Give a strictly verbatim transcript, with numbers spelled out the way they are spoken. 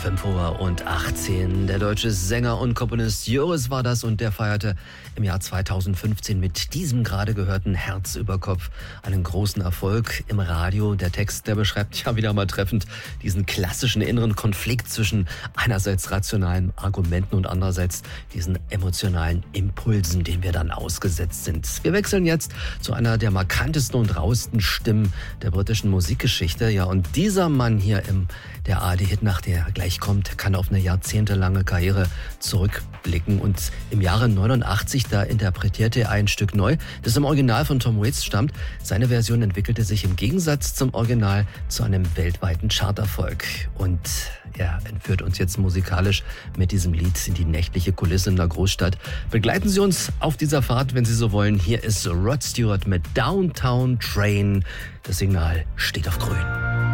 fünf Uhr und achtzehn. Der deutsche Sänger und Komponist Joris war das und der feierte im Jahr zweitausendfünfzehn mit diesem gerade gehörten Herz über Kopf einen großen Erfolg im Radio. Der Text, der beschreibt ja wieder mal treffend diesen klassischen inneren Konflikt zwischen einerseits rationalen Argumenten und andererseits diesen emotionalen Impulsen, denen wir dann ausgesetzt sind. Wir wechseln jetzt zu einer der markantesten und rauesten Stimmen der britischen Musikgeschichte. Ja, und dieser Mann hier im der A R D-Hitnacht, der gleich kommt, kann auf eine jahrzehntelange Karriere zurückblicken. Und im Jahre neunundachtzig, da interpretierte er ein Stück neu, das im Original von Tom Waits stammt. Seine Version entwickelte sich im Gegensatz zum Original zu einem weltweiten Charterfolg. Und er entführt uns jetzt musikalisch mit diesem Lied in die nächtliche Kulisse in der Großstadt. Begleiten Sie uns auf dieser Fahrt, wenn Sie so wollen. Hier ist Rod Stewart mit Downtown Train. Das Signal steht auf grün.